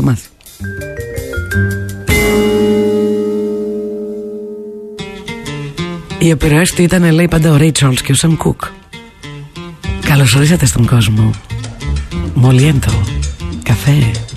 μάθει. Η επιρροές του ήταν, λέει, πάντα ο Ray Charles και ο Sam Cooke. Καλώς ορίσατε στον κόσμο. Μολιέντο, καφέ.